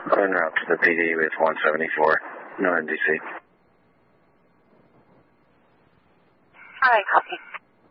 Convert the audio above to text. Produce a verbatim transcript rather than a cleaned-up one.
En route to the P D with one seventy-four, Northern D C. All right, copy.